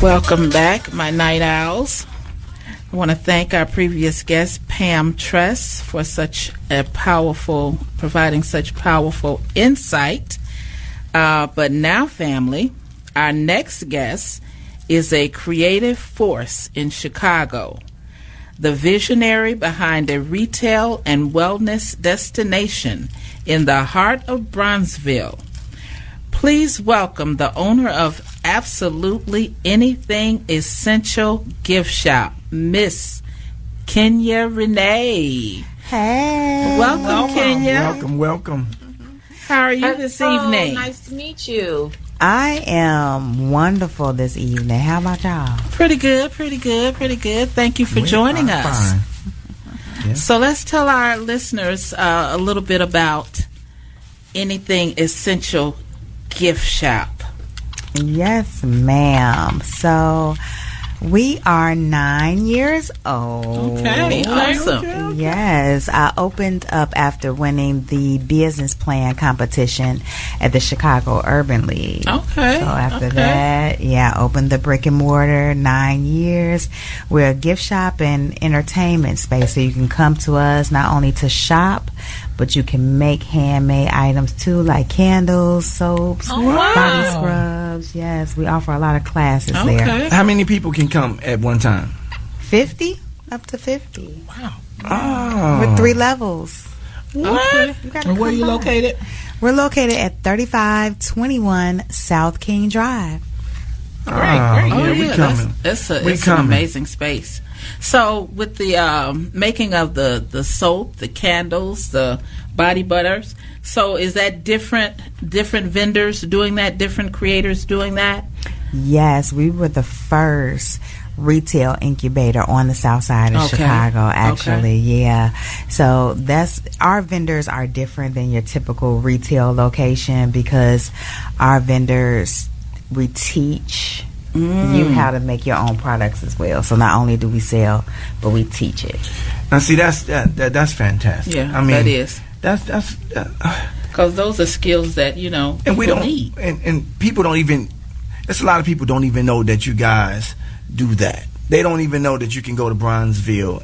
Welcome back, my night owls. I want to thank our previous guest, Pam Tress, for providing such powerful insight. But now, family, our next guest is a creative force in Chicago, the visionary behind a retail and wellness destination in the heart of Bronzeville. Please welcome the owner of Absolutely Anything Essential Gift Shop, Miss Kenya Renee. Hey. Welcome, Kenya. Welcome. How are you this evening? Nice to meet you. I am wonderful this evening. How about y'all? Pretty good. Thank you for joining us. Fine. Yeah. So let's tell our listeners a little bit about Anything Essential Gift Shop. Yes, ma'am. So we are 9 years old. Okay, awesome. Okay. Yes, I opened up after winning the business plan competition at the Chicago Urban League. Okay. So after that, I opened the brick and mortar, 9 years. We're a gift shop and entertainment space, so you can come to us not only to shop, but you can make handmade items too, like candles, soaps, body scrubs. Yes, we offer a lot of classes there. How many people can come at one time? 50? Up to 50. Wow. Oh. With 3 levels. What? And where are you located? We're located at 3521 South King Drive. Great. We We coming. coming. It's an coming. amazing space. So with the making of the soap, the candles, the body butters, so is that different vendors doing that, different creators doing that? Yes, we were the first retail incubator on the south side of Chicago, actually. Yeah. So our vendors are different than your typical retail location because our vendors, we teach you how to make your own products as well. So not only do we sell, but we teach it. Now, see, that's fantastic. Yeah, I mean, that is. That's Because those are skills that, and we people don't need. and people don't even. There's a lot of people don't even know that you guys do that. They don't even know that you can go to Bronzeville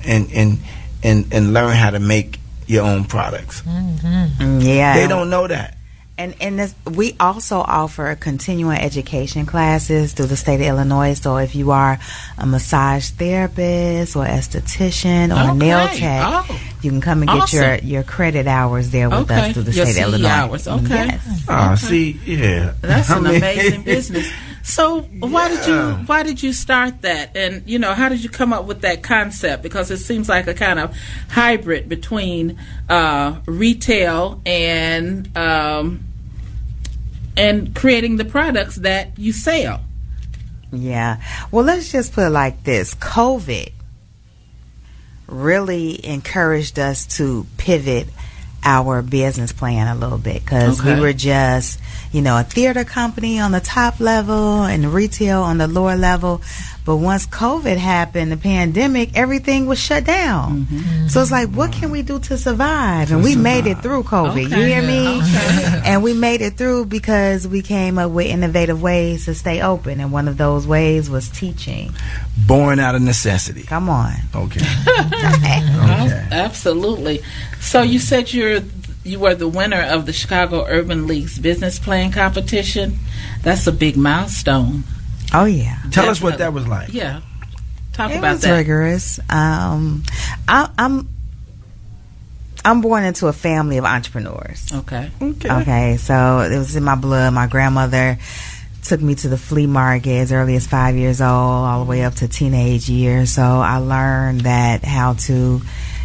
and learn how to make your own products. Yeah. They don't know that. And we also offer continuing education classes through the state of Illinois. So if you are a massage therapist or esthetician or a nail tech, you can come and get your credit hours there with us through the state of Illinois. Hours. Okay. Yes. See, yeah. That's an amazing business. So why did you start that? And how did you come up with that concept? Because it seems like a kind of hybrid between retail and creating the products that you sell. Yeah. Well, let's just put it like this. COVID really encouraged us to pivot our business plan a little bit because we were just, a theater company on the top level and retail on the lower level. But once COVID happened, the pandemic, everything was shut down. So it's like, what can we do to survive? And we made it through COVID. You hear me? And we made it through because we came up with innovative ways to stay open. And one of those ways was teaching. Born out of necessity. Come on. Okay. Absolutely. So you said you were the winner of the Chicago Urban League's business plan competition. That's a big milestone. Oh yeah. Tell us what that was like. Yeah. Talk it about was that. rigorous. I'm born into a family of entrepreneurs. Okay. So it was in my blood. My grandmother took me to the flea market as early as 5 years old, all the way up to teenage years. So I learned that how to,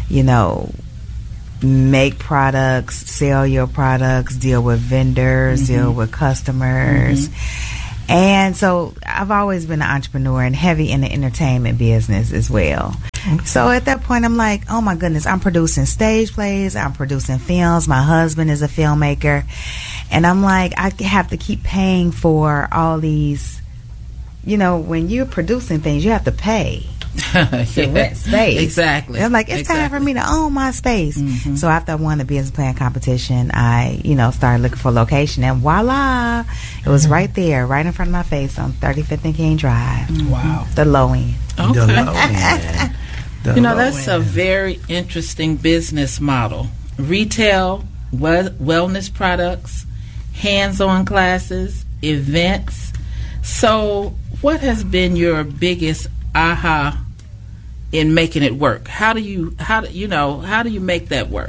make products, sell your products, deal with vendors, deal with customers. And so I've always been an entrepreneur and heavy in the entertainment business as well. So at that point, I'm like, oh my goodness, I'm producing stage plays, I'm producing films. My husband is a filmmaker. And I'm like, I have to keep paying for all these, when you're producing things, you have to pay. to rent space. Exactly. I'm like, it's time for me to own my space. Mm-hmm. So after I won the business plan competition, I, started looking for a location, and voila, it was right there, right in front of my face on 35th and King Drive. Mm-hmm. Wow. The low end. Okay. The low end. That's a very interesting business model. Retail, wellness products, hands-on classes, events. So what has been your biggest aha in making it work? How do you make that work?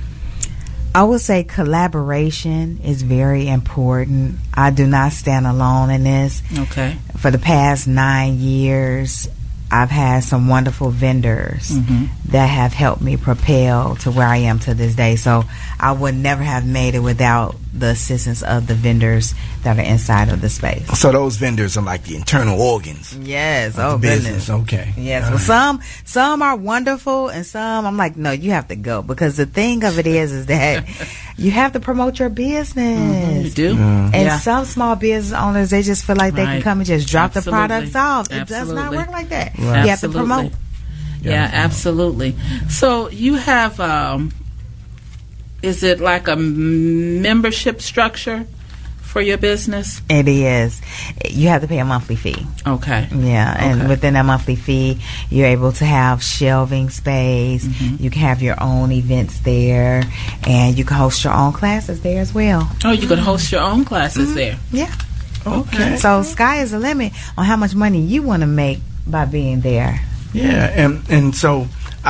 I would say collaboration is very important. I do not stand alone in this. Okay. For the past 9 years, I've had some wonderful vendors that have helped me propel to where I am to this day. So I would never have made it without the assistance of the vendors that are inside of the space. So those vendors are like the internal organs. Yes. Of the business. Okay. Yes. Well, some are wonderful, and some I'm like, no, you have to go, because the thing of it is that you have to promote your business. You do. And some small business owners, they just feel like they can come and just drop the products off. It does not work like that. Right. You have to promote. Yeah, absolutely. So you have, is it like a membership structure for your business? It is. You have to pay a monthly fee. Okay. Yeah, and within that monthly fee, you're able to have shelving space. You can have your own events there, and you can host your own classes there as well. Oh, you can host your own classes there. Yeah. Okay. So sky is the limit on how much money you want to make by being there. Yeah, and so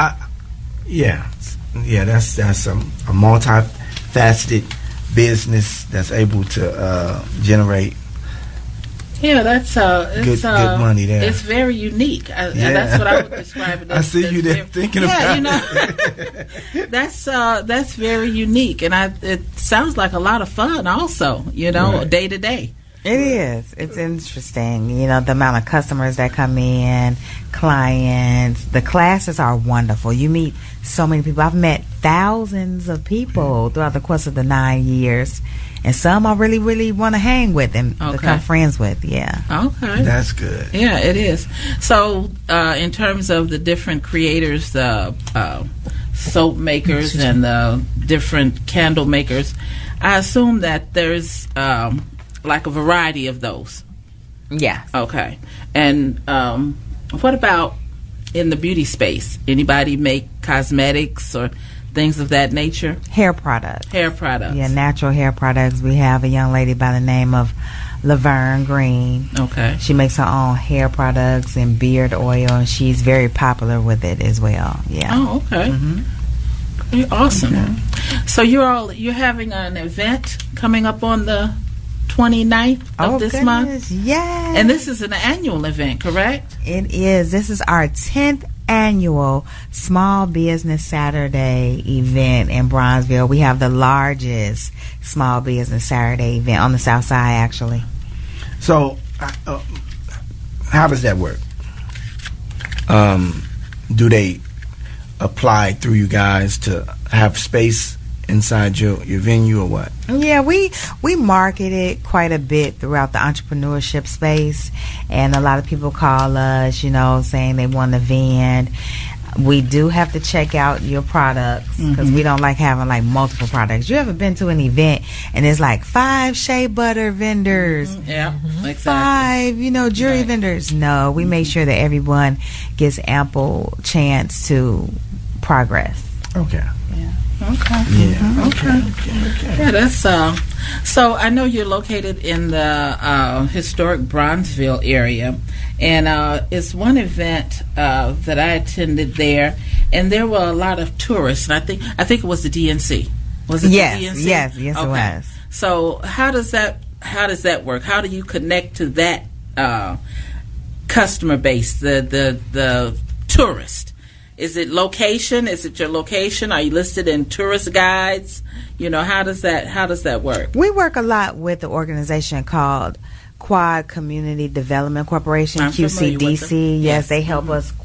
that's a multifaceted business that's able to generate. Yeah, that's good money there. It's very unique. That's what I would describe it as. I see you there thinking about it. That's very unique, and it sounds like a lot of fun. Also, day to day. It is. It's interesting. The amount of customers that come in, clients. The classes are wonderful. You meet so many people. I've met thousands of people throughout the course of the 9 years. And some I really, really want to hang with and become friends with. Yeah. Okay. That's good. Yeah, it is. So, in terms of the different creators, soap makers and the different candle makers, I assume that there's like a variety of those. Yeah. Okay. And what about in the beauty space? Anybody make cosmetics or things of that nature? Hair products. Hair products. Yeah, natural hair products. We have a young lady by the name of Laverne Green. Okay. She makes her own hair products and beard oil, and she's very popular with it as well. Yeah. Oh, okay. Okay, awesome. Okay. So you're having an event coming up on the 29th of this month? Yes. And this is an annual event, correct? It is. This is our 10th annual Small Business Saturday event in Bronzeville. We have the largest Small Business Saturday event on the South Side, actually. So, how does that work? Do they apply through you guys to have space inside your venue or what? Yeah, we market it quite a bit throughout the entrepreneurship space, and a lot of people call us, saying they want a van. We do have to check out your products because we don't like having like multiple products. You ever been to an event and it's like 5 shea butter vendors? Yeah, exactly. 5, jewelry vendors. No, we make sure that everyone gets ample chance to progress. Okay. Yeah. Okay. Yeah. Okay. Yeah, that's so I know you're located in the historic Bronzeville area, and it's one event that I attended there, and there were a lot of tourists, and I think it was the DNC. Was it the DNC? Yes, okay. It was. So how does that work? How do you connect to that customer base, the tourist? Is it location? Is it your location? Are you listed in tourist guides? How does that work? We work a lot with the organization called Quad Community Development Corporation, QCDC. Yes, they help us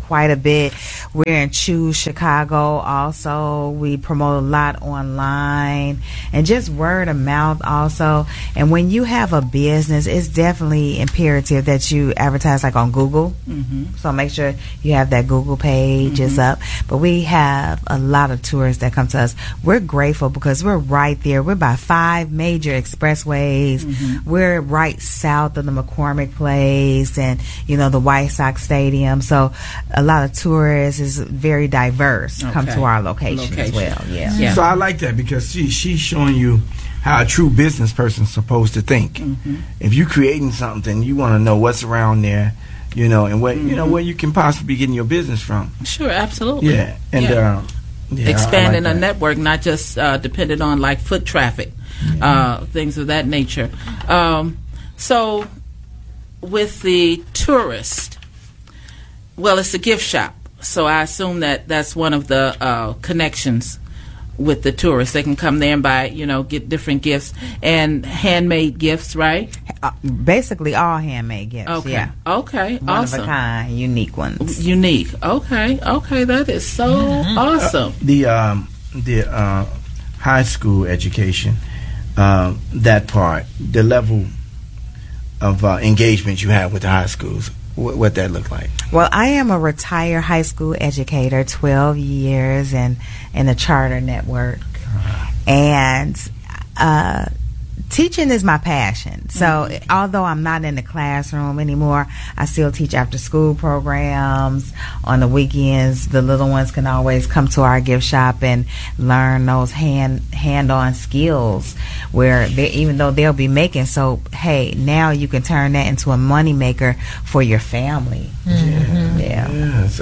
quite a bit. We're in Choose Chicago also. We promote a lot online and just word of mouth also. And when you have a business, it's definitely imperative that you advertise like on Google. So make sure you have that Google page is up. But we have a lot of tourists that come to us. We're grateful because we're right there. We're by 5 major expressways. We're right south of the McCormick Place and, you know, the White Sox Stadium. So a lot of tourists is very diverse come to our location as well. Yeah. So I like that because she's showing you how a true business person's supposed to think. If you're creating something, you want to know what's around there, you know, and what you know where you can possibly get your business from. Sure, absolutely. Yeah, and expanding a network, not just dependent on like foot traffic, things of that nature. So, with the tourist, well, it's a gift shop, so I assume that that's one of the connections with the tourists. They can come there and buy, you know, get different gifts and handmade gifts, right? Basically all handmade gifts. Okay. Yeah. Okay. One awesome. of a kind, unique ones. Unique. Okay. Okay. That is so awesome. The high school education, that part, the level of engagement you have with the high schools, what that look like? Well, I am a retired high school educator, 12 years in a charter network. And teaching is my passion. So although I'm not in the classroom anymore, I still teach after school programs. On the weekends, the little ones can always come to our gift shop and learn those hand-on skills where even though they'll be making soap, hey, now you can turn that into a money maker for your family. Yeah. So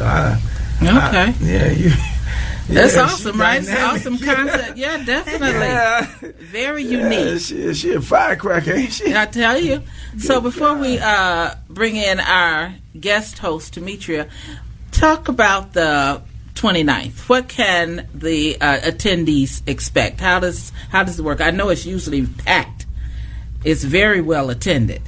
that's awesome, right? It's an awesome concept. Yeah, definitely. Very unique. She a firecracker, ain't she? I tell you. So before we bring in our guest host, Demetria, talk about the 29th. What can the attendees expect? How does it work? I know it's usually packed. It's very well attended.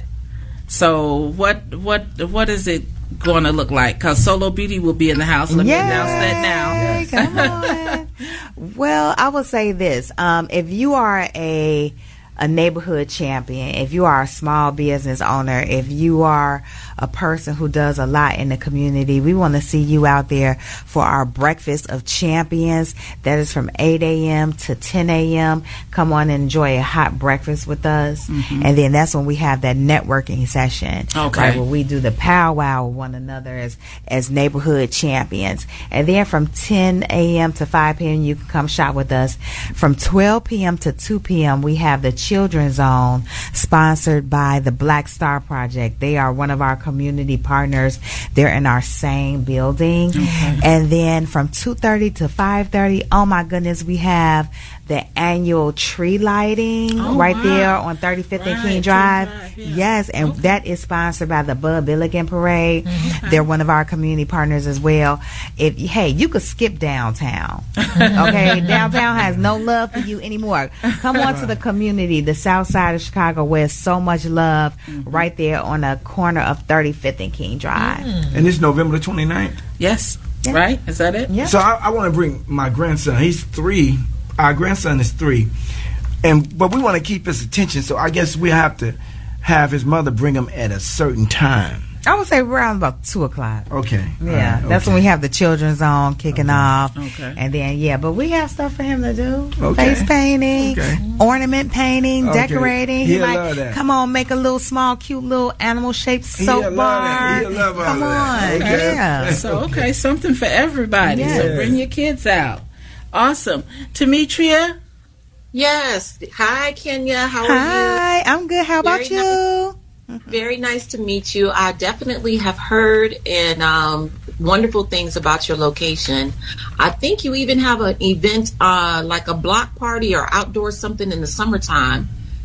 So what is it going to look like? Because Solo Beauty will be in the house. Let me announce that now. Come on. Well, I will say this. If you are a neighborhood champion, if you are a small business owner, if you are a person who does a lot in the community, we want to see you out there for our Breakfast of Champions. That is from 8 a.m. to 10 a.m. Come on and enjoy a hot breakfast with us. And then that's when we have that networking session. Okay. Right, where we do the powwow with one another as neighborhood champions. And then from 10 a.m. to 5 p.m. you can come shop with us. From 12 p.m. to 2 p.m. we have the Children's Zone, sponsored by the Black Star Project. They are one of our community partners. They're in our same building. And then from 2:30 to 5:30, oh my goodness, we have the annual tree lighting there on 35th and King Drive. Yes, and that is sponsored by the Bud Billiken Parade. They're one of our community partners as well. You could skip downtown. Okay, downtown has no love for you anymore. Come on to the community, the south side of Chicago, where it's so much love, right there on the corner of 35th and King Drive. And it's November the 29th? Yes. Yeah. Right? Is that it? Yeah. So I want to bring my grandson. He's 3. Our grandson is 3, but we want to keep his attention. So I guess we have to have his mother bring him at a certain time. I would say around about 2:00. Okay. Yeah, that's when we have the Children's Zone kicking off. Okay. And then but we have stuff for him to do. Face painting, ornament painting, decorating. He'll love that. Come on, make a little small, cute little animal shaped soap bar. He'll love all Come that. on, yeah. So something for everybody. Yes. So bring your kids out. Awesome. Demetria? Yes. Hi, Kenya. How are you? Hi, I'm good. How about you? Very nice to meet you. I definitely have heard and wonderful things about your location. I think you even have an event like a block party or outdoor something in the summertime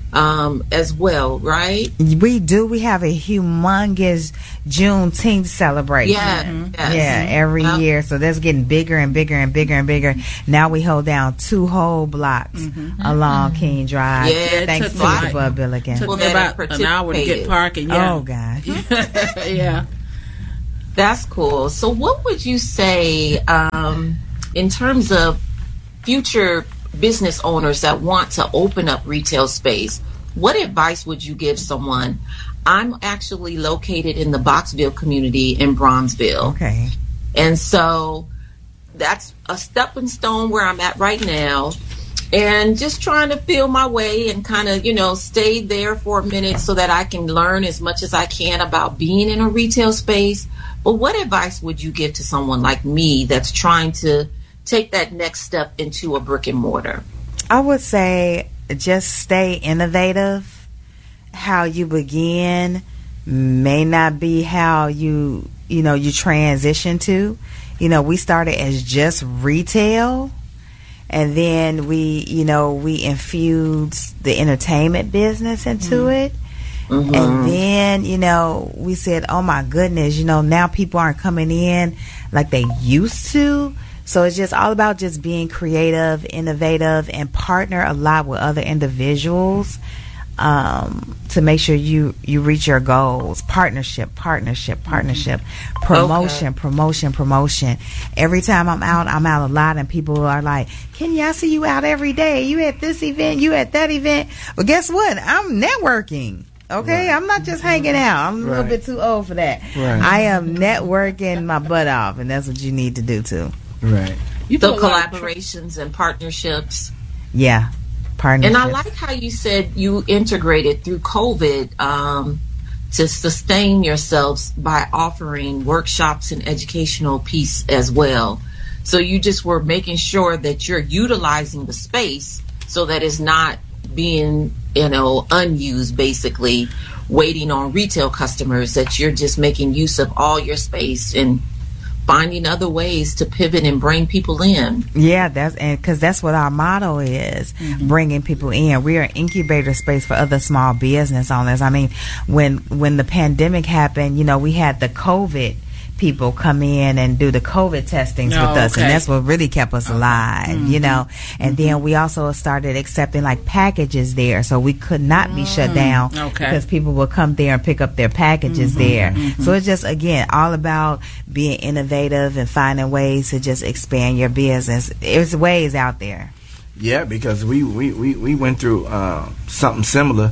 as well, right? We do. We have a humongous Juneteenth celebration. Yes. Every year. So that's getting bigger and bigger and bigger and bigger. Now we hold down 2 whole blocks along King Drive. Yeah, thanks to the Bud Billiken. Took me about an hour to get parking. Yeah. Oh, God. Yeah. That's cool. So what would you say in terms of future business owners that want to open up retail space? What advice would you give someone? I'm actually located in the Boxville community in Bronzeville. Okay. And so that's a stepping stone where I'm at right now. And just trying to feel my way and kind of, stay there for a minute so that I can learn as much as I can about being in a retail space. But what advice would you give to someone like me that's trying to take that next step into a brick and mortar? I would say just stay innovative. How you begin may not be how you transition to. We started as just retail. And then we infused the entertainment business into it. Mm-hmm. And then, we said, oh my goodness, now people aren't coming in like they used to. So it's just all about just being creative, innovative, and partner a lot with other individuals to make sure you reach your goals. Partnership. Promotion. Every time I'm out a lot, and people are like, Kenya, I see you out every day. You at this event, you at that event. But guess what? I'm networking. Okay, right. I'm not just hanging out. I'm a little bit too old for that. Right. I am networking my butt off, and that's what you need to do too. Right. So collaborations and partnerships. Yeah. And I like how you said you integrated through COVID to sustain yourselves by offering workshops and educational piece as well. So you just were making sure that you're utilizing the space so that it's not being, unused, basically waiting on retail customers, that you're just making use of all your space and finding other ways to pivot and bring people in. Yeah, because that's what our motto is, bringing people in. We are an incubator space for other small business owners. I mean, when the pandemic happened, we had the COVID people come in and do the COVID testings with us, and that's what really kept us alive, And then we also started accepting like packages there, so we could not be shut down because people would come there and pick up their packages there. So it's just, again, all about being innovative and finding ways to just expand your business. There's ways out there. Yeah, because we went through something similar.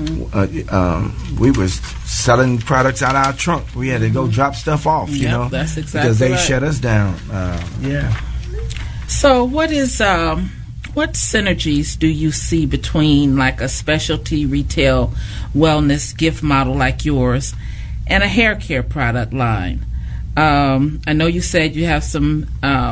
We was selling products out of our trunk. We had to go drop stuff off, that's exactly because they right. shut us down. So what synergies do you see between like a specialty retail wellness gift model like yours and a hair care product line? I know you said you have some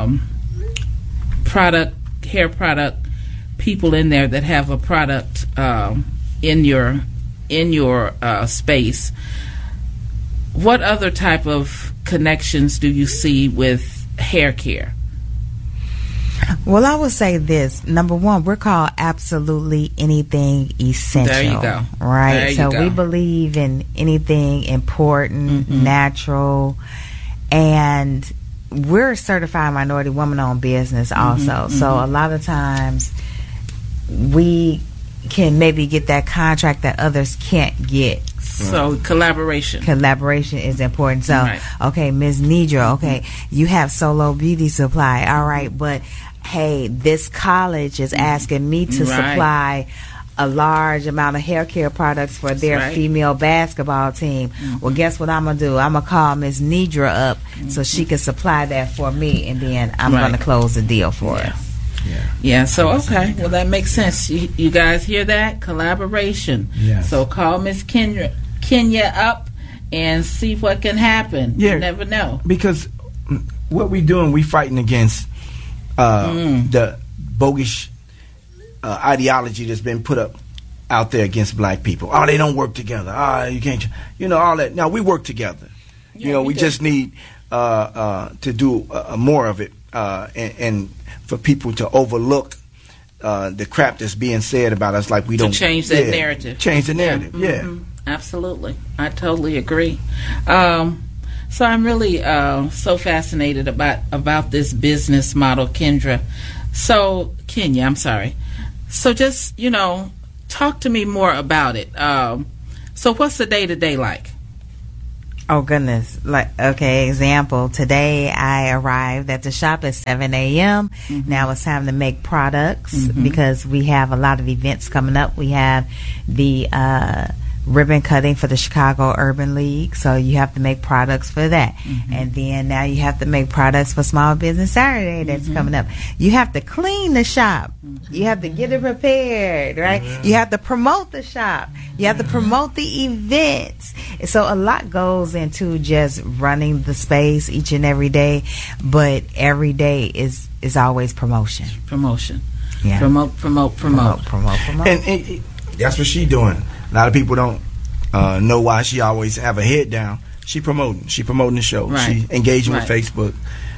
hair product people in there that have a product in your space. What other type of connections do you see with hair care? Well, I would say this. Number one, we're called Absolutely Anything Essential. There you go. Right? We believe in anything important, natural, and we're a certified minority woman-owned business also. So a lot of times we can maybe get that contract that others can't get. So collaboration is important. So okay, Ms. Nidra, you have Solo Beauty Supply, all right, but hey, this college is asking me to supply a large amount of hair care products for their female basketball team. Well, guess what I'm going to do? I'm going to call Ms. Nidra up so she can supply that for me, and then I'm going to close the deal for her. Yeah, so well, that makes sense. You guys hear that? Collaboration. Yes. So call Miss Kenya up and see what can happen. You never know. Because what we doing, we fighting against the bogus ideology that's been put up out there against black people. They don't work together. You can't, all that. Now, we work together. We just need to do more of it, and for people to overlook the crap that's being said about us, like we don't change that narrative. Change the narrative. Absolutely, I totally agree. So I'm really so fascinated about this business model, Kenya. I'm sorry. So just talk to me more about it. So what's the day-to-day like? Oh goodness! Like, okay, example. Today I arrived at the shop at 7 a.m. Now it's time to make products because we have a lot of events coming up. We have the ribbon cutting for the Chicago Urban League, so you have to make products for that. And then now you have to make products for Small Business Saturday that's coming up. You have to clean the shop. You have to get it prepared, right? You have to promote the shop. You have to promote the events. So a lot goes into just running the space each and every day, but every day is always promotion. Promotion. Yeah. Promote. And that's what she doing. A lot of people don't know why she always have her head down. She promoting the show. Right. She engaging with Facebook.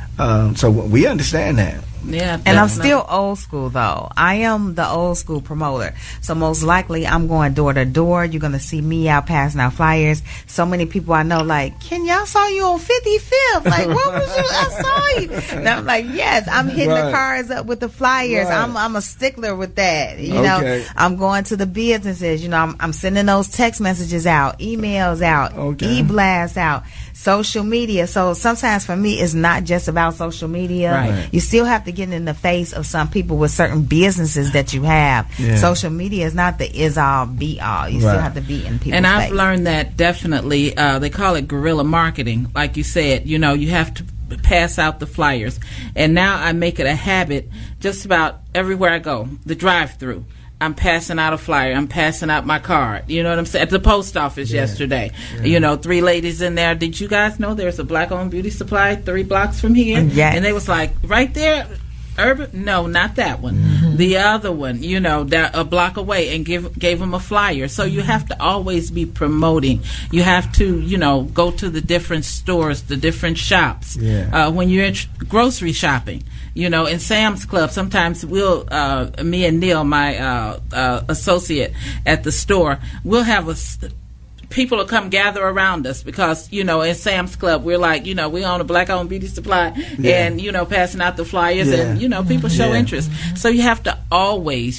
So we understand that. Yeah, and I'm still old school though. I am the old school promoter. So most likely I'm going door to door. You're going to see me out passing out flyers. So many people I know like, Ken, y'all saw you on 55th. Like, what was you? I saw you. And I'm like, yes, I'm hitting the cars up with the flyers. I'm a stickler with that. You know, I'm going to the businesses. You know, I'm sending those text messages out, emails out, e-blasts out, social media. So sometimes for me, it's not just about social media. Right. You still have to get in the face of some people with certain businesses that you have. Social media is not the is-all, be-all. You still have to be in people's face. And I've learned that definitely. They call it guerrilla marketing. Like you said, you know, you have to pass out the flyers. And now I make it a habit just about everywhere I go. The drive-through. I'm passing out a flyer. I'm passing out my card. You know what I'm saying? At the post office yesterday. You know, 3 ladies in there. Did you guys know there's a black-owned beauty supply 3 blocks from here? Yes. And they was like, right there, Urban? No, not that one. The other one, you know, a block away, and gave them a flyer. So you have to always be promoting. You have to, you know, go to the different stores, the different shops. When you're grocery shopping. You know, in Sam's Club, sometimes we'll, me and Neil, my associate at the store, we'll have people will come gather around us because, you know, in Sam's Club, we're like, you know, we own a black-owned beauty supply and, you know, passing out the flyers and, you know, people show interest. So you have to always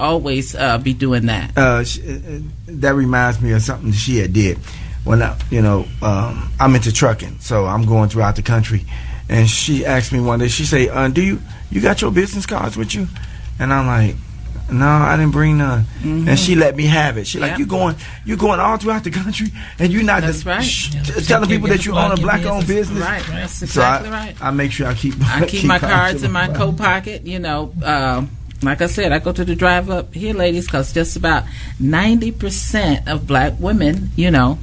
be doing that. That reminds me of something she had did. When I'm into trucking, so I'm going throughout the country. And she asked me one day, she say, do you got your business cards with you? And I'm like, no, I didn't bring none. And she let me have it. She like, you going all throughout the country, and you're not telling people that you own a black-owned business. Right, that's exactly right. I make sure I keep my cards in my coat pocket. You know, like I said, I go to the drive up here, ladies, because just about 90% of black women, you know,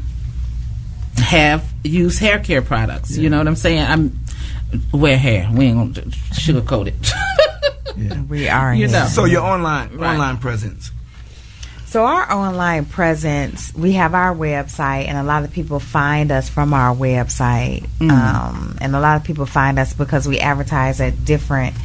have used hair care products. You know what I'm saying? Wear hair. We ain't gonna sugarcoat it. We are. You know. So your online presence. So our online presence, we have our website, and a lot of people find us from our website. And a lot of people find us because we advertise at different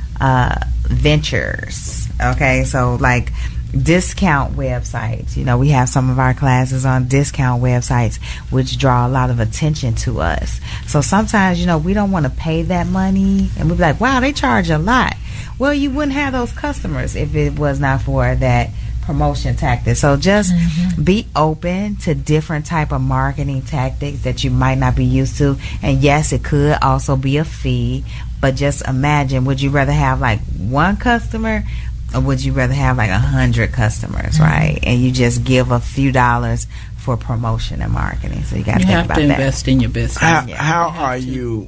ventures. Okay, so like discount websites. You know, we have some of our classes on discount websites, which draw a lot of attention to us. So sometimes, you know, we don't want to pay that money, and we'd be like, wow, they charge a lot. Well, you wouldn't have those customers if it was not for that promotion tactic. So just be open to different type of marketing tactics that you might not be used to. And yes, it could also be a fee, but just imagine, would you rather have like 1 customer, or would you rather have like 100 customers, right? And you just give a few dollars for promotion and marketing. So you got to think about that. You have to invest in your business. How are you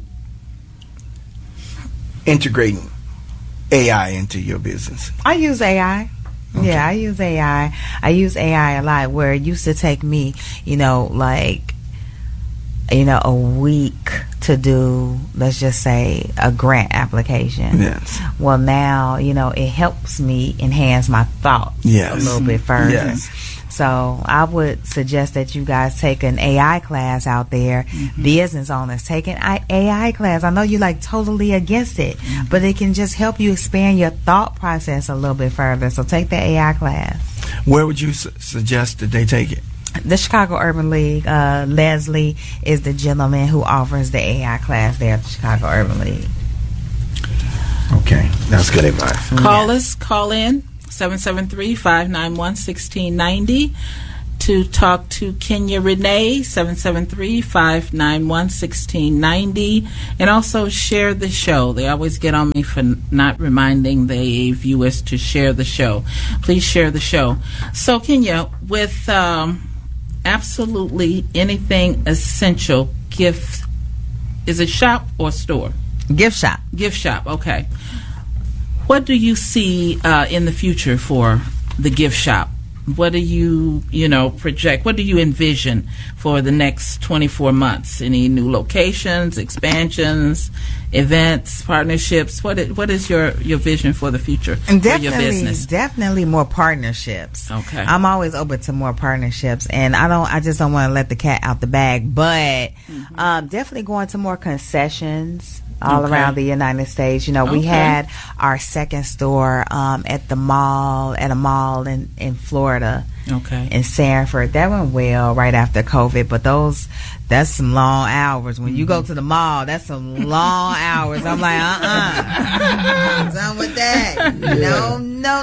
integrating AI into your business? I use AI. Okay. Yeah, I use AI. I use AI a lot, where it used to take me, you know, like, you know, a week to do, let's just say, a grant application. Yes. Well, now, you know, it helps me enhance my thoughts a little bit further. Yes. So I would suggest that you guys take an AI class out there. Business owners, take an AI class. I know you're like totally against it, but it can just help you expand your thought process a little bit further. So take the AI class. Where would you suggest that they take it? The Chicago Urban League. Leslie is the gentleman who offers the AI class there at the Chicago Urban League. Okay, that's good advice. Call in 773-591-1690 to talk to Kenya Renee, 773-591-1690, and also share the show. They always get on me for not reminding the viewers to share the show. Please share the show. So, Kenya, with absolutely anything essential, gift, is it shop or store? Gift shop. Gift shop, okay. What do you see in the future for the gift shop? What do you project? What do you envision for the next 24 months? Any new locations, expansions, events, partnerships? What is your vision for the future for your business? Definitely more partnerships. Okay. I'm always open to more partnerships, and I just don't want to let the cat out the bag, but definitely going to more concessions all around the United States. We had our second store at a mall in Florida. Okay. In Sanford. That went well right after COVID, but that's some long hours. When you go to the mall, that's some long hours. I'm like, I'm done with that. No.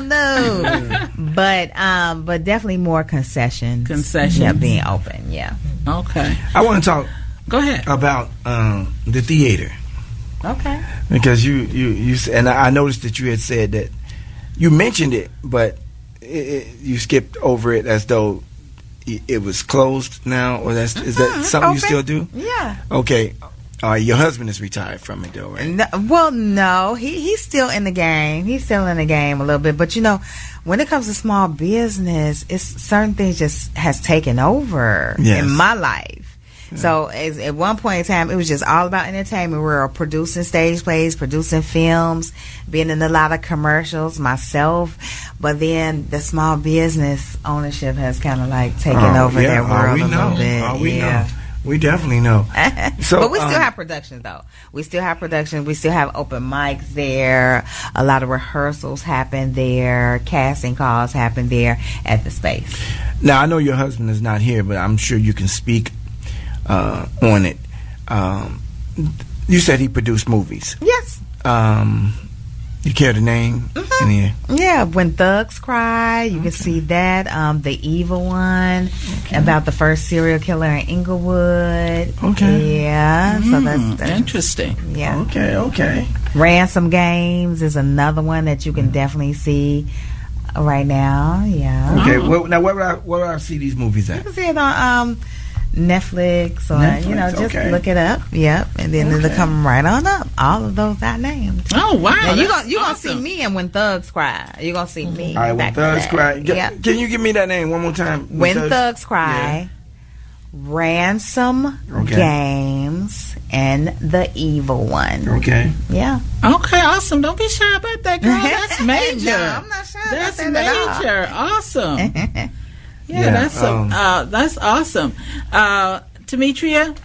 But definitely more concessions. Yeah, being open. Yeah. Okay. I want to talk. Go ahead. About the theater. Okay. Because you and I noticed that you had said that you mentioned it, but you skipped over it as though it was closed now, or is that something open. You still do? Yeah. Okay. Your husband is retired from it, though, right? No. He's still in the game. He's still in the game a little bit, but when it comes to small business, it's certain things just has taken over in my life. So at one point in time, it was just all about entertainment. We were producing stage plays, producing films, being in a lot of commercials myself. But then the small business ownership has kind of like taken over that world a little bit. We know. We definitely know. So, but we still have productions, though. We still have productions. We still have open mics there. A lot of rehearsals happen there. Casting calls happen there at the space. Now, I know your husband is not here, but I'm sure you can speak on it. You said he produced movies. Yes. You care to name? Yeah, When Thugs Cry. You can see that. The Evil One about the first serial killer in Inglewood. Okay. Yeah. So that's interesting. Yeah. Okay. Ransom Games is another one that you can definitely see right now. Yeah. Okay. Well, now where would I see these movies at? You can see it on Netflix or just look it up. Yep, and then it'll come right on up. All of those I named. Oh wow! Now you gonna see me in When Thugs Cry. You're gonna see me. All right, When Thugs Cry. Yep. Can you give me that name one more time? When Thugs Cry, Ransom Games, and The Evil One. Okay. Yeah. Okay, awesome. Don't be shy about that, girl. That's major. No, I'm not shy That's about that major. Awesome. That's awesome. Demetria?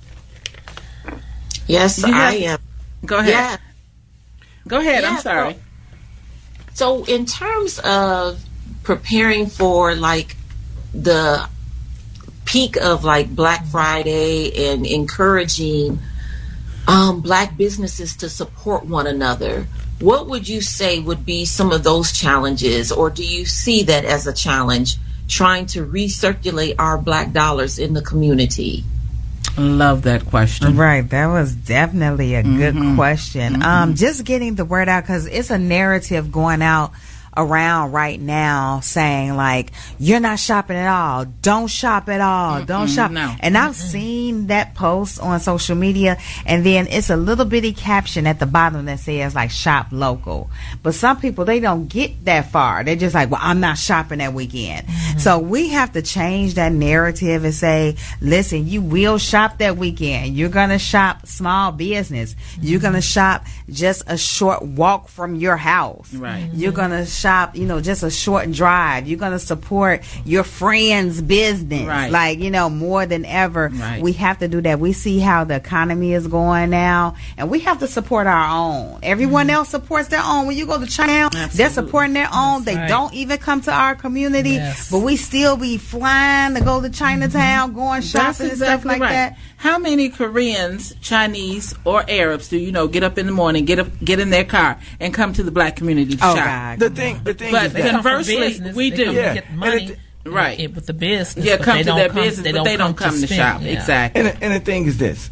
Yes, I am. Go ahead. Yeah. Go ahead. Yeah, I'm sorry. So in terms of preparing for like the peak of like Black Friday and encouraging Black businesses to support one another, what would you say would be some of those challenges, or do you see that as a challenge, trying to recirculate our Black dollars in the community? Love that question. Right, that was definitely a good question. Just getting the word out, because it's a narrative going out around right now saying like, you're not shopping at all, don't shop at all, don't shop. No. And I've seen that post on social media, and then it's a little bitty caption at the bottom that says like, shop local. But some people, they don't get that far. They're just like, well, I'm not shopping that weekend. So we have to change that narrative and say, listen, you will shop that weekend. You're gonna shop small business. You're gonna shop just a short walk from your house. Right. You're gonna shop, just a short drive. You're going to support your friend's business. Right. Like, more than ever. Right. We have to do that. We see how the economy is going now, and we have to support our own. Everyone else supports their own. When you go to China, they're supporting their own. They don't even come to our community, but we still be flying to go to Chinatown, going shopping and stuff like that. How many Koreans, Chinese, or Arabs do you know get up in the morning, get in their car, and come to the Black community to shop? God. The thing But is that conversely, we do. Yeah. right with the business. Yeah, come to their business, but they don't come to shop. Yeah. Exactly. And the thing is this: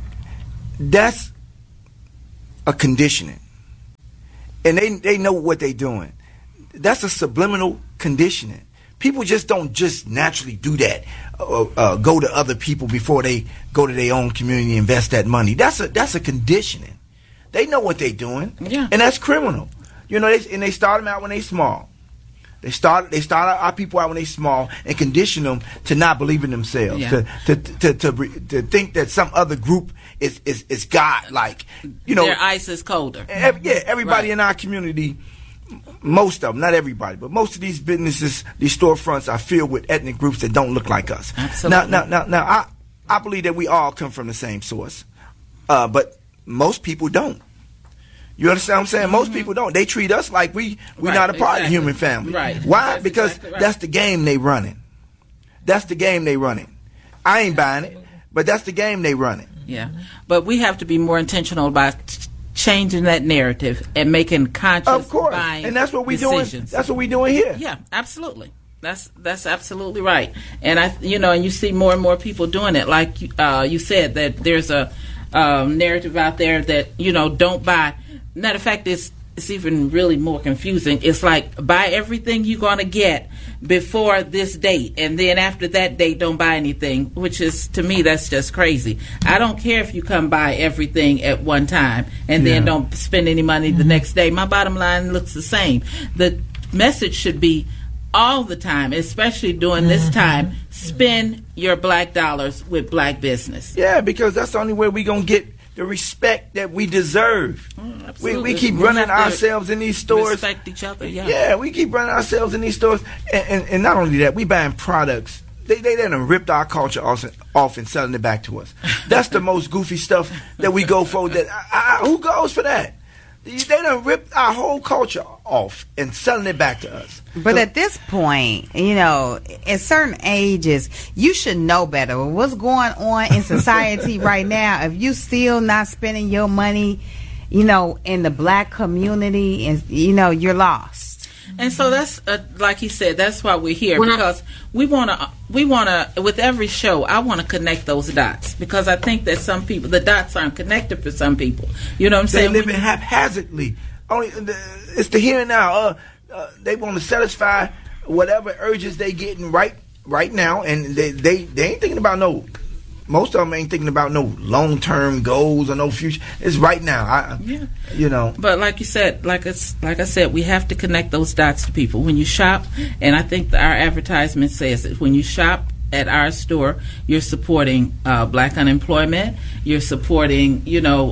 that's a conditioning, and they know what they're doing. That's a subliminal conditioning. People just don't just naturally do that. Go to other people before they go to their own community and invest that money. That's a conditioning. They know what they're doing, and that's criminal. You know, they start them out when they small. They start our people out when they small and condition them to not believe in themselves, to think that some other group is God like. You know, their ice is colder. Everybody in our community. Most of them, not everybody, but most of these businesses, these storefronts are filled with ethnic groups that don't look like us. Absolutely. Now, I believe that we all come from the same source, but most people don't. You understand what I'm saying? Most people don't. They treat us like we're not a part of the human family. Right. Why? That's because exactly right. that's the game they running. That's the game they running. I ain't buying it, but that's the game they running. Yeah, but we have to be more intentional about changing that narrative and making conscious buying and that's what we're decisions. doing. That's what we're doing here. Yeah, absolutely. That's absolutely right. And and you see more and more people doing it. Like you said, that there's a narrative out there that don't buy. Matter of fact, it's even really more confusing. It's like buy everything you're going to get before this date, and then after that date don't buy anything, which is, to me, that's just crazy. I don't care if you come buy everything at one time and then don't spend any money the next day. My bottom line looks the same. The message should be all the time, especially during this time, spend your black dollars with black business. Yeah, because that's the only way we're going to get the respect that we deserve. We keep running ourselves in these stores. Respect each other, Yeah, we keep running ourselves in these stores. And not only that, we buying products. They done ripped our culture off and selling it back to us. That's the most goofy stuff that we go for. Who goes for that? They done ripped our whole culture off and selling it back to us. But at this point, at certain ages, you should know better. What's going on in society right now, if you still not spending your money, in the black community, and you're lost. And so that's like he said, that's why we're here, because we want to with every show, I want to connect those dots, because I think that some people, the dots aren't connected for some people. You know what I'm saying? They live haphazardly. It's the here and now. They want to satisfy whatever urges they getting right now, and they ain't thinking about most of them ain't thinking about no long-term goals or no future. It's right now. But like you said, like I said, we have to connect those dots to people. When you shop, and I think our advertisement says it, when you shop at our store, you're supporting black unemployment, you're supporting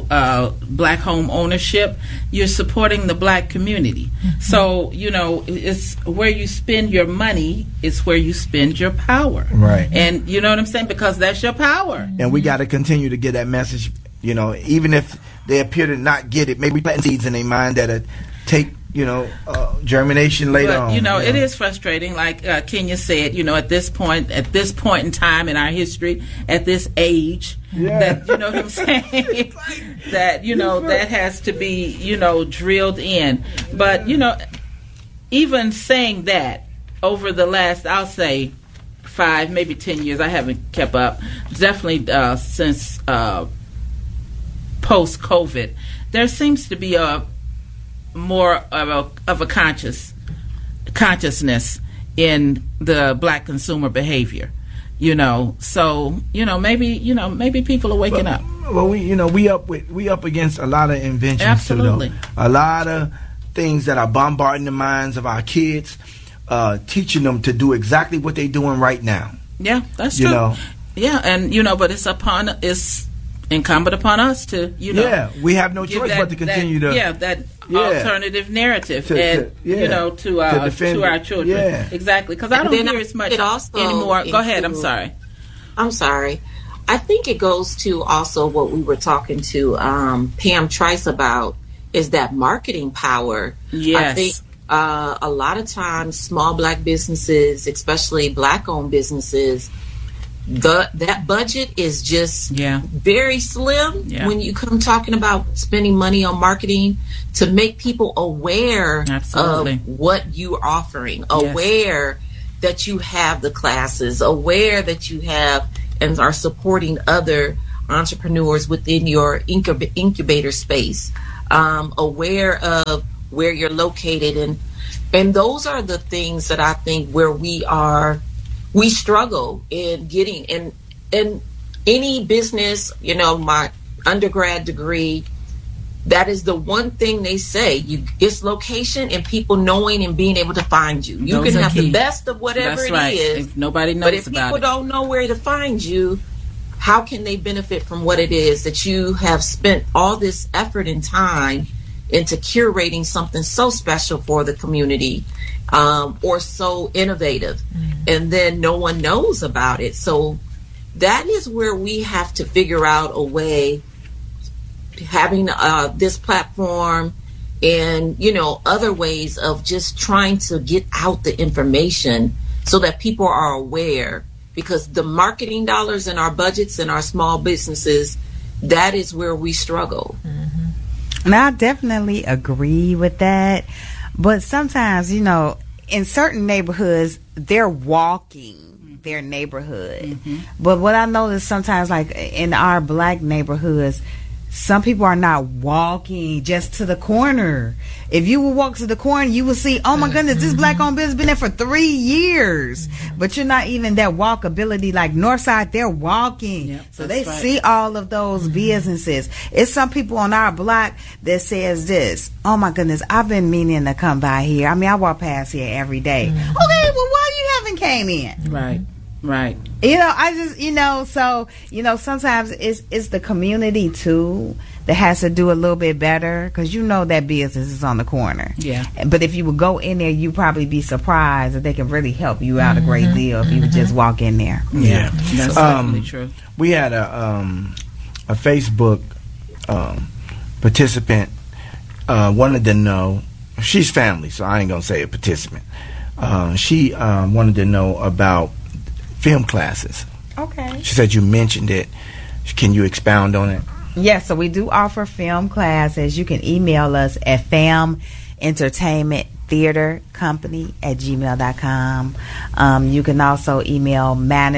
black home ownership, you're supporting the black community. Mm-hmm. So it's where you spend your money is where you spend your power, right? And you know what I'm saying, because that's your power. And we got to continue to get that message, even if they appear to not get it. Maybe plant seeds in their mind that take germination later on. It is frustrating, like Kenya said, at this point in time in our history, at this age, that, you know what I'm saying, that, that has to be, drilled in. But, even saying that, over the last, I'll say, 5, maybe 10 years, I haven't kept up, definitely since post-COVID, there seems to be more of a consciousness in the black consumer behavior, so maybe people are waking up. Well, we up against a lot of inventions. Absolutely. Too, though. A lot of things that are bombarding the minds of our kids, teaching them to do exactly what they're doing right now. Yeah, that's true. Yeah, and but it's incumbent upon us to we have no choice but to continue that alternative narrative to our children. Exactly, because I don't hear as much anymore. Go ahead. I'm sorry. I think it goes to also what we were talking to Pam Trice about, is that marketing power. Yes. I think a lot of times small black businesses, especially black owned businesses, that budget is just very slim when you come talking about spending money on marketing to make people aware of what you're offering, aware that you have the classes, aware that you have and are supporting other entrepreneurs within your incubator space, aware of where you're located. And those are the things that I think where we struggle in getting in any business, my undergrad degree, that is the one thing they say. It's location and people knowing and being able to find you. You can have the best of whatever it is. If nobody knows but if about people don't know where to find you, how can they benefit from what it is that you have spent all this effort and time into curating something so special for the community, or so innovative, and then no one knows about it? So that is where we have to figure out a way, having this platform and other ways of just trying to get out the information so that people are aware, because the marketing dollars in our budgets and our small businesses, that is where we struggle. And I definitely agree with that, but sometimes in certain neighborhoods they're walking their neighborhood. But what I notice sometimes, like in our black neighborhoods, some people are not walking just to the corner. If you would walk to the corner, you would see, oh my goodness, this black-owned business been there for 3 years. But you're not even that walkability. Like Northside, they're walking. Yep, so they see all of those businesses. It's some people on our block that says this, oh my goodness, I've been meaning to come by here. I mean, I walk past here every day. Okay, well, why you haven't came in? Right. I just, so, sometimes it's the community too that has to do a little bit better, because that business is on the corner. Yeah. But if you would go in there, you'd probably be surprised that they can really help you out a great deal if you would just walk in there. Yeah. That's definitely true. We had a Facebook participant wanted to know, she's family, so I ain't going to say a participant. She wanted to know about film classes. Okay. She said you mentioned it. Can you expound on it? Yes, so we do offer film classes. You can email us at famentertainmenttheatercompany@gmail.com. You can also email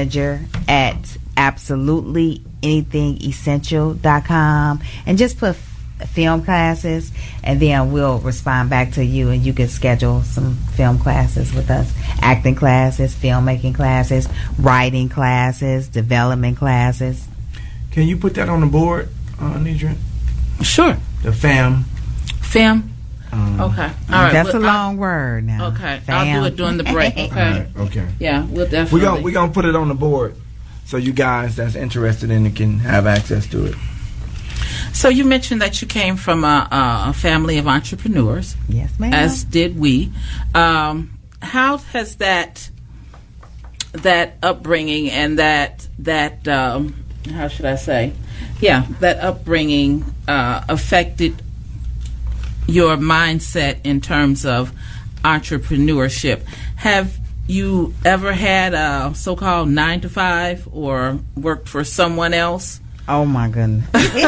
manager@absolutelyanythingessential.com and just put film classes, and then we'll respond back to you, and you can schedule some film classes with us. Acting classes, filmmaking classes, writing classes, development classes. Can you put that on the board, Nidra? Sure. The fam. Okay. All right. That's a long word now. Okay. Fam. I'll do it during the break. Okay. All right, okay. Yeah, we'll definitely. We're gonna put it on the board so you guys that's interested in it can have access to it. So you mentioned that you came from a family of entrepreneurs. Yes, ma'am. As did we. How has that upbringing and that how should I say? Yeah, that upbringing affected your mindset in terms of entrepreneurship? Have you ever had a so-called 9-to-5 or worked for someone else? Oh my goodness.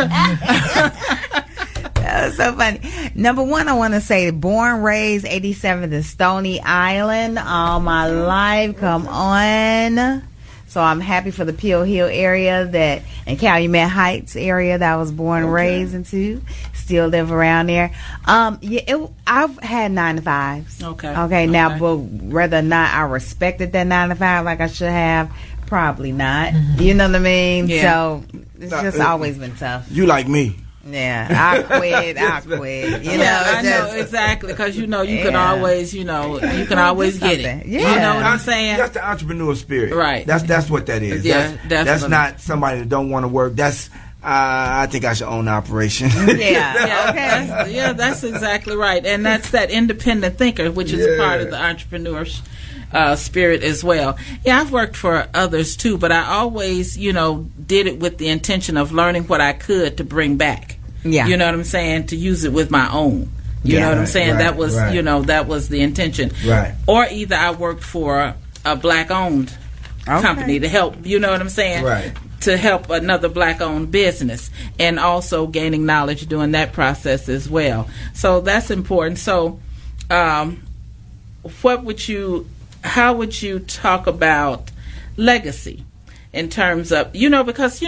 That was so funny. Number one, I want to say born, raised 87th in Stony Island all my life. Come on. So I'm happy for the Peel Hill area and Calumet Heights area that I was born and raised into. Still live around there. I've had 9-to-5s. Okay. Now, but whether or not I respected that 9-to-5 like I should have, probably not. Mm-hmm. You know what I mean? Yeah. So it's just always been tough. You like me. Yeah, I quit. You know, I know exactly, because you can always, you can always get it. Yeah, you know what I'm saying. That's the entrepreneur spirit, right? That's what that is. Yeah, that's not somebody that don't want to work. That's I think I should own the operation. Yeah, that's exactly right, and that's that independent thinker, which is part of the entrepreneurship. Spirit as well. Yeah, I've worked for others too, but I always, did it with the intention of learning what I could to bring back. Yeah. You know what I'm saying? To use it with my own. You know what I'm saying? That was, that was the intention. Right. Or either I worked for a black-owned company to help, you know what I'm saying? Right. To help another black-owned business, and also gaining knowledge during that process as well. So that's important. So, what would you how would you talk about legacy in terms of, because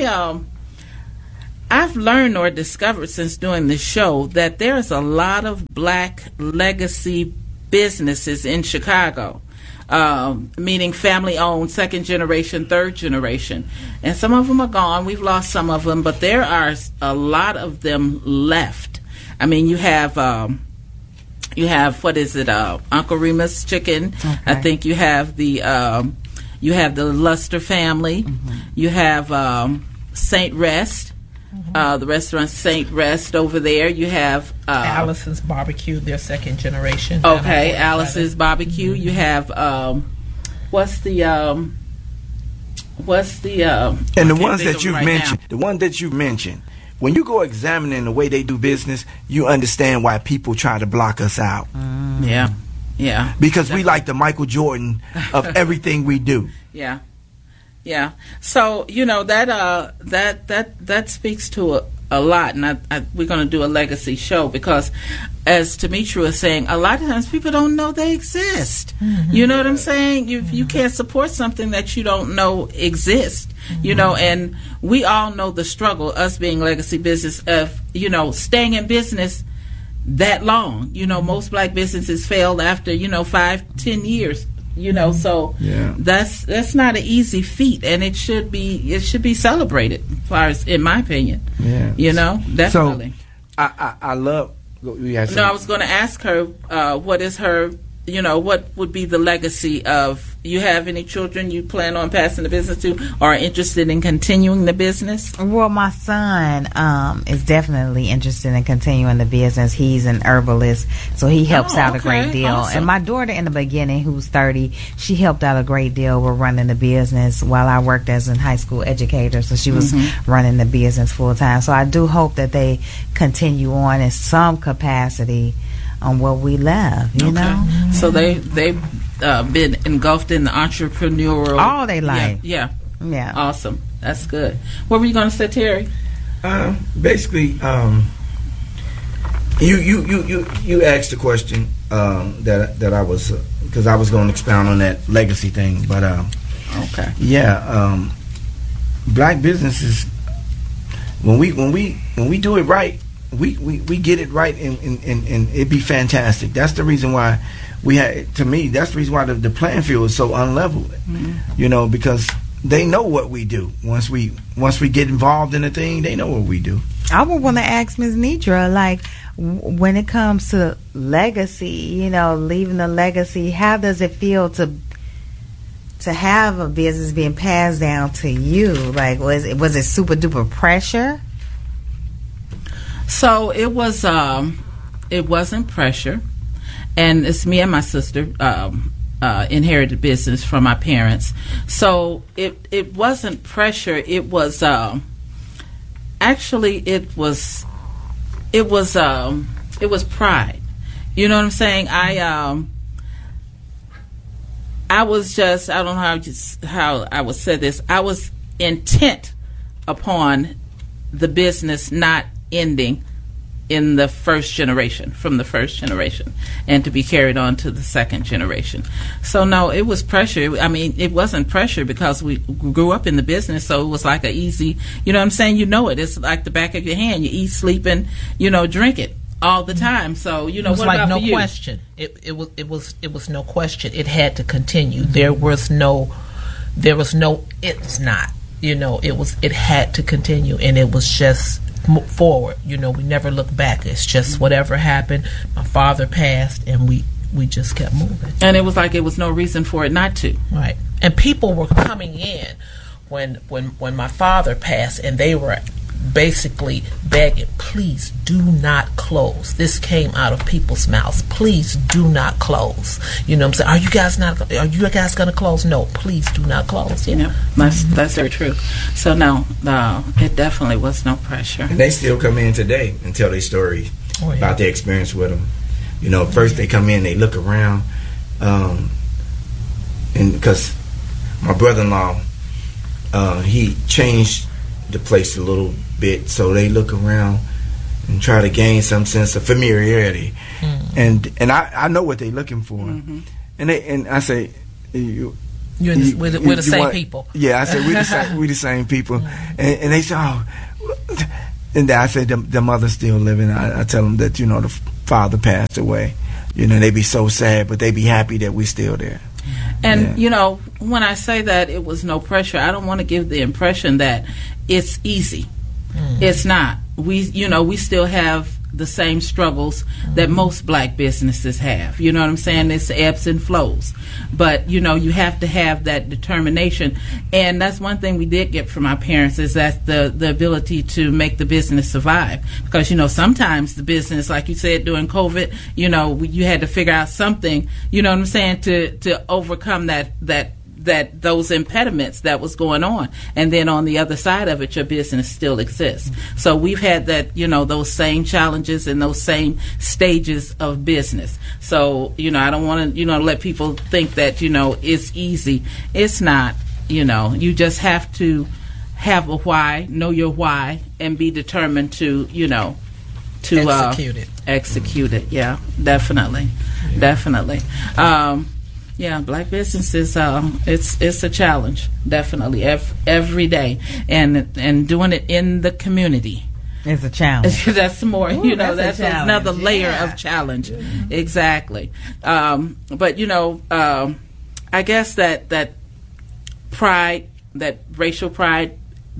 I've learned or discovered since doing this show that there's a lot of black legacy businesses in Chicago, meaning family-owned, second generation, third generation. And some of them are gone. We've lost some of them, but there are a lot of them left. I mean, you have what is it, Uncle Remus Chicken. Okay. I think you have the Luster family. Mm-hmm. You have St. Rest. The restaurant St. Rest over there. You have Alice's Barbecue, their second generation. Okay, Alice's Barbecue. Mm-hmm. You have what's the and the ones that you've mentioned. The one that you've mentioned. When you go examining the way they do business, you understand why people try to block us out. Yeah. Because definitely. We like the Michael Jordan of everything we do. Yeah. So that speaks to a lot, and we're going to do a legacy show because, as Demetria was saying, a lot of times people don't know they exist. Mm-hmm. You know what I'm saying? You can't support something that you don't know exists. Mm-hmm. And we all know the struggle, us being legacy business, of staying in business that long. Most black businesses failed after 5-10 years. So that's not an easy feat, and it should be celebrated, as far as in my opinion. Definitely. So I love. I was going to ask her what is her, what would be the legacy of. You have any children you plan on passing the business to, or are interested in continuing the business? Well, my son is definitely interested in continuing the business. He's an herbalist, so he helps out a great deal. Awesome. And my daughter in the beginning, who's 30, she helped out a great deal with running the business while I worked as a high school educator, so she was running the business full time. So I do hope that they continue on in some capacity on what we left, you know? So they've been engulfed in the entrepreneurial all their life. Yeah. Awesome. That's good. What were you going to say, Terry? Basically, you asked the question that I was, because I was going to expound on that legacy thing, but black businesses, when we do it right, we get it right, and it'd be fantastic. That's the reason why to me, that's the reason why the playing field is so unleveled. Because they know what we do. Once we get involved in a thing, they know what we do. I would want to ask Ms. Nidra, like, when it comes to legacy, leaving a legacy, how does it feel to have a business being passed down to you? Like, was it super duper pressure? So it was. It wasn't pressure. And it's me and my sister inherited business from my parents. So it wasn't pressure. It was actually it was pride. You know what I'm saying? I was just, I don't know how I would say this. I was intent upon the business not ending in the first generation, from the first generation, and to be carried on to the second generation. So no, it was pressure. I mean, it wasn't pressure because we grew up in the business, so it was like a easy, you know what I'm saying? It's like the back of your hand. You eat, sleep, and, drink it all the time. So, it was what like about no for you? Question. It was no question. It had to continue. There was no it's not. It had to continue, and it was just forward. We never looked back. It's just whatever happened. My father passed, and we just kept moving. And it was like it was no reason for it not to. Right. And people were coming in when my father passed, and they were basically begging, please do not close. This came out of people's mouths. Please do not close. You know what I'm saying? Are you guys going to close? No, please do not close. That's very true. So no, it definitely was no pressure. And they still come in today and tell their story about their experience with them. First they come in, they look around, and because my brother-in-law, he changed the place a little bit, so they look around and try to gain some sense of familiarity. And I know what they're looking for. And And I say, we're the same people. Yeah, I said we the same people, and they say, oh, and I said the mother's still living. I tell them that the father passed away. They be so sad, but they be happy that we still there. And when I say that it was no pressure, I don't want to give the impression that it's easy. It's not. We still have the same struggles that most black businesses have. You know what I'm saying? It's ebbs and flows. But, you have to have that determination. And that's one thing we did get from our parents, is that the ability to make the business survive. Because, sometimes the business, like you said, during COVID, you had to figure out something, you know what I'm saying, to overcome that those impediments that was going on, and then on the other side of it, your business still exists. So we've had that, those same challenges and those same stages of business. So I don't want to let people think that it's easy. It's not. You just have to have a why, know your why, and be determined to execute it. Yeah, definitely. Yeah, black businesses, it's a challenge, definitely, every day, and doing it in the community. It's a challenge. That's more, that's another layer of challenge. Mm-hmm. Exactly. But I guess that pride, that racial pride,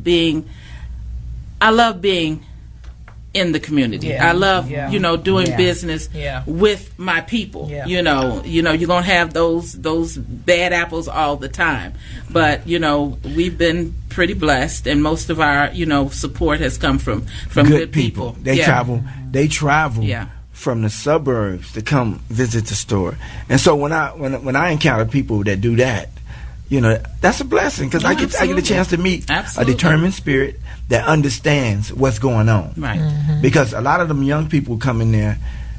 I love being in the community. Yeah. I love, doing business with my people. Yeah. You're gonna have those bad apples all the time. But, we've been pretty blessed, and most of our, support has come from good people. They travel from the suburbs to come visit the store. And so when I encounter people that do that, that's a blessing, because I get a chance to meet a determined spirit that understands what's going on. Right. Mm-hmm. Because a lot of them young people come in there,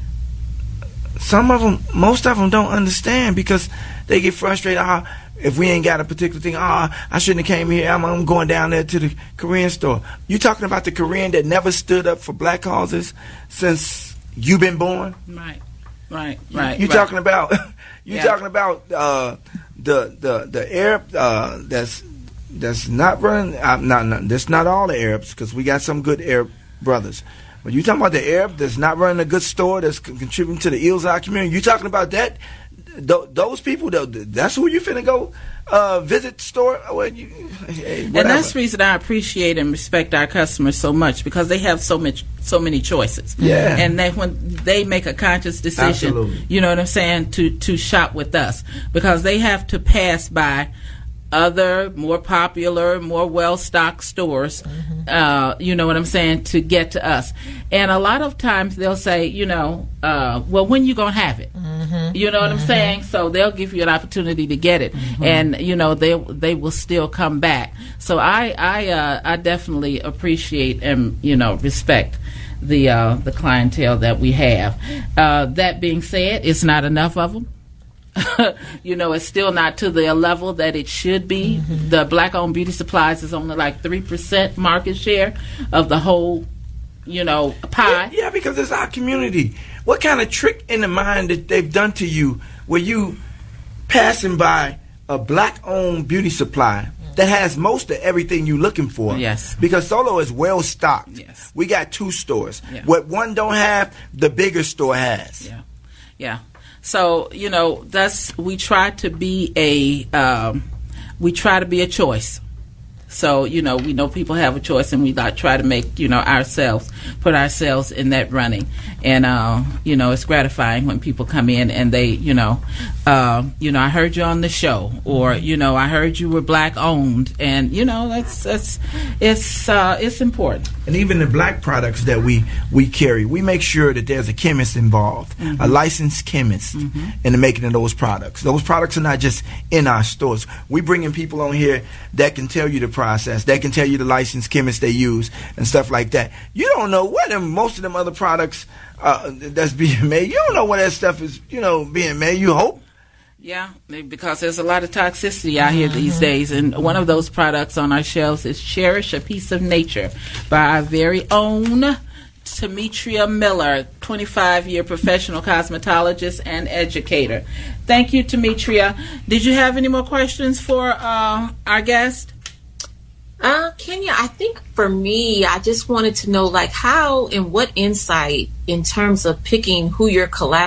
most of them don't understand, because they get frustrated. If we ain't got a particular thing, I shouldn't have came here. I'm going down there to the Korean store. You talking about the Korean that never stood up for black causes since you've been born? Right. You talking about talking about the Arab that's not running. That's not all the Arabs, because we got some good Arab brothers. But you talking about the Arab that's not running a good store, that's contributing to the Ilzai community. You talking about that? Those people, that's who you finna go visit the store. And that's the reason I appreciate and respect our customers so much, because they have so many choices. Yeah. And when they make a conscious decision, absolutely, you know what I'm saying, to shop with us, because they have to pass by other more popular, more well-stocked stores, you know what I'm saying, to get to us. And a lot of times they'll say, well, when you gonna have it? Mm-hmm. You know what I'm saying? So they'll give you an opportunity to get it, and they will still come back. So I definitely appreciate and respect the clientele that we have. That being said, it's not enough of them. It's still not to the level that it should be. Mm-hmm. The black-owned beauty supplies is only like 3% market share of the whole, pie. Yeah, because it's our community. What kind of trick in the mind that they've done to you, where you passing by a black-owned beauty supply that has most of everything you're looking for? Yes. Because Solo is well stocked. Yes. We got 2 stores. Yeah. What one don't have, the bigger store has. Yeah. So, we try to be a choice. So, we know people have a choice, and we try to make, put ourselves in that running. And, it's gratifying when people come in and they, I heard you on the show, or, I heard you were black owned, and, it's important. And even the black products that we carry, we make sure that there's a chemist involved, a licensed chemist in the making of those products. Those products are not just in our stores. We bring in people on here that can tell you the process, that can tell you the licensed chemist they use and stuff like that. You don't know what most of them other products that's being made. You don't know what that stuff is, being made. You hope. Yeah, because there's a lot of toxicity out here these days, and one of those products on our shelves is Cherish a Piece of Nature by our very own Demetria Miller, 25-year professional cosmetologist and educator. Thank you, Demetria. Did you have any more questions for our guest? Kenya, I think for me, I just wanted to know, like, how and what insight in terms of picking who your collaborators